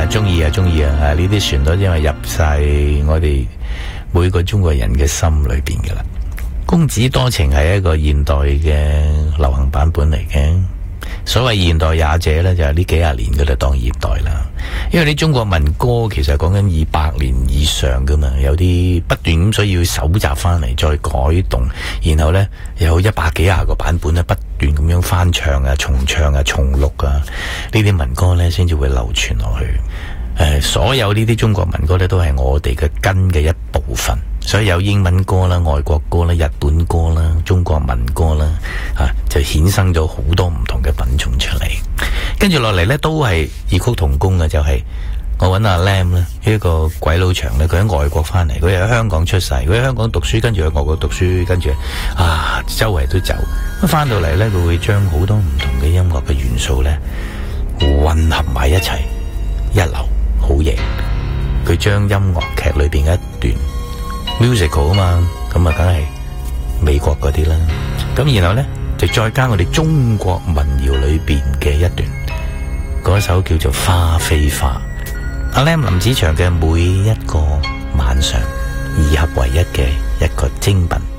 中意啊，呢啲旋律因為入晒我哋每個中國人嘅心裏邊噶啦。公子多情係一個現代嘅流行版本嚟嘅。所謂現代也者呢，就係呢幾廿年嗰度當現代啦。因為啲中國民歌其實講緊200年以上噶嘛，有啲不斷咁，所以要搜集翻嚟再改動，然後呢，有100幾廿個版本呢，不斷咁樣翻唱啊、重唱啊、重錄啊，呢啲民歌呢，先至會流傳落去。所有呢啲中國民歌呢，都係我哋嘅根嘅一部分，所以有英文歌啦、外國歌啦、日本歌啦、中國民歌啦，就衍生咗好多唔同嘅品種出嚟。跟住落嚟呢，都係異曲同工嘅，就係我揾阿 Lam 呢一個鬼佬長呢，佢喺外國翻嚟，佢喺香港出世，佢喺香港讀書，跟住去外國讀書，跟住周圍都走。咁翻到嚟呢，佢會將好多唔同嘅音樂嘅元素呢混合埋一齊，一流。好嘢！佢將音樂劇裏邊嘅一段 musical 啊嘛，咁啊梗係美國嗰啲啦。咁然後呢，就再加我哋中國民謠裏邊嘅一段，嗰首叫做《花非花》。阿 Lam 林子祥嘅每一個晚上，二合為一嘅一個精品。